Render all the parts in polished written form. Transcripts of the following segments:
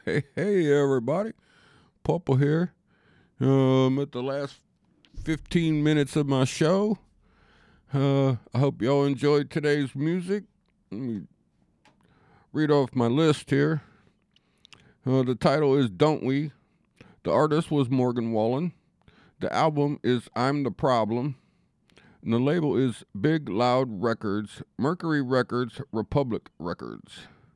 Hey, everybody. Purple here. At the last 15 minutes of my show. I hope y'all enjoyed today's music. Let me read off my list here. The title is Don't We? The artist was Morgan Wallen. The album is I'm the Problem. And the label is Big Loud Records, Mercury Records, Republic Records.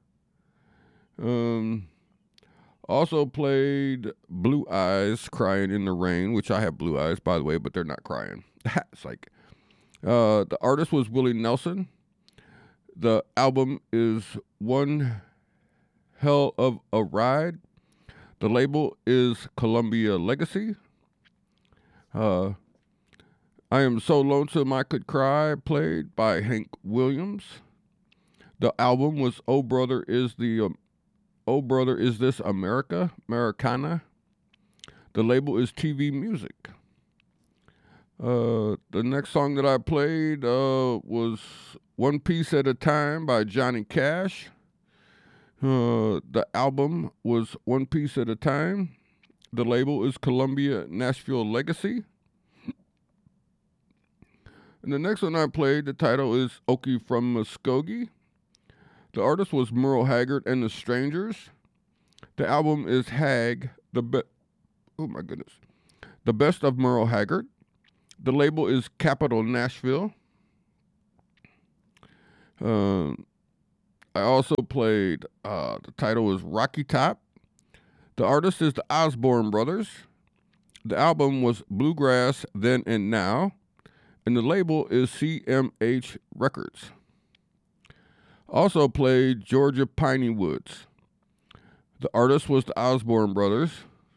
Also played Blue Eyes, Crying in the Rain, which I have blue eyes, by the way, but they're not crying. It's like, the artist was Willie Nelson. The album is One Hell of a Ride. The label is Columbia Legacy. I Am So Lonesome I Could Cry, played by Hank Williams. The album was Oh Brother Is This America? Americana. The label is TV Music. The next song that I played was One Piece at a Time by Johnny Cash. The album was One Piece at a Time. The label is Columbia Nashville Legacy. And the next one I played, the title is Okie from Muskogee. The artist was Merle Haggard and the Strangers. The album is Hag, the best of Merle Haggard. The label is Capitol Nashville. I also played, the title is Rocky Top. The artist is the Osborne Brothers. The album was Bluegrass Then and Now. And the label is CMH Records. Also played Georgia Piney Woods. The artist was the Osborne Brothers.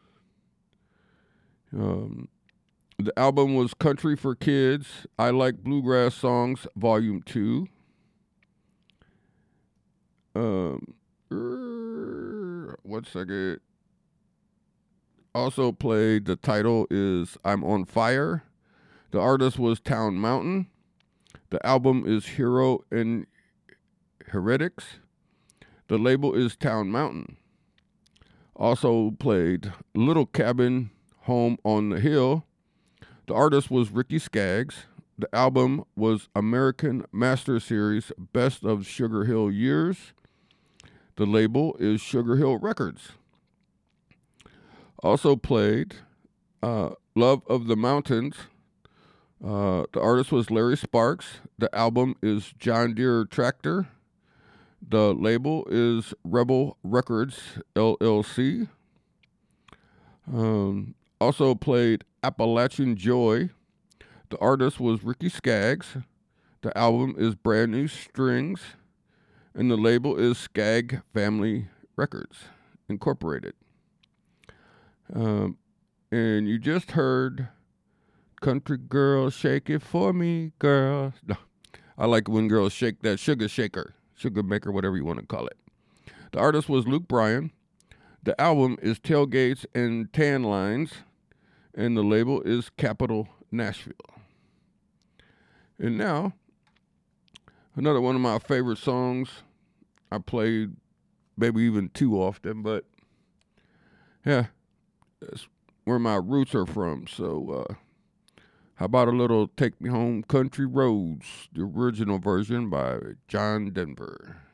The album was Country for Kids, I Like Bluegrass Songs, Volume 2. One second. Also played, the title is I'm on Fire. The artist was Town Mountain. The album is Hero and Heretics. The label is Town Mountain. Also played Little Cabin Home on the Hill. The artist was Ricky Skaggs. The album was American Master Series Best of Sugar Hill Years. The label is Sugar Hill Records. Also played Love of the Mountains. The artist was Larry Sparks. The album is John Deere Tractor. The label is Rebel Records, LLC. Also played Appalachian Joy. The artist was Ricky Skaggs. The album is Brand New Strings. And the label is Skag Family Records, Incorporated. And you just heard Country Girl, Shake It For Me, Girl. No, I like when girls shake that sugar shaker. Sugar maker, whatever you want to call it. The artist was Luke Bryan. The album is Tailgates and Tan Lines, and the label is Capitol Nashville. And now, another one of my favorite songs. I played maybe even too often, but yeah, that's where my roots are from. So, how about a little Take Me Home Country Roads, the original version by John Denver.